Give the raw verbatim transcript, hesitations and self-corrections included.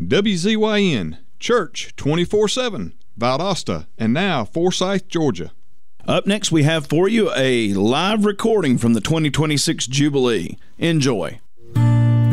W Z Y N, Church twenty-four seven, Valdosta, and now Forsyth, Georgia. Up next, we have for you a live recording from the twenty twenty-six Jubilee. Enjoy.